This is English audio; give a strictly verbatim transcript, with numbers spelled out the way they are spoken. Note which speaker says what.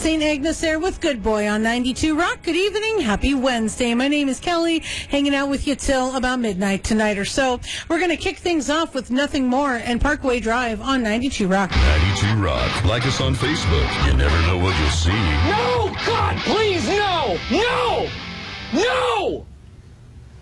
Speaker 1: Saint Agnes there with Good Boy on ninety-two Rock. Good evening. Happy Wednesday. My name is Kelly, hanging out with you till about midnight tonight or so. We're going to kick things off with Nothing More and Parkway Drive on ninety-two Rock.
Speaker 2: ninety-two Rock. Like us on Facebook. You never know what you'll see.
Speaker 3: No! God, please, no! No! No!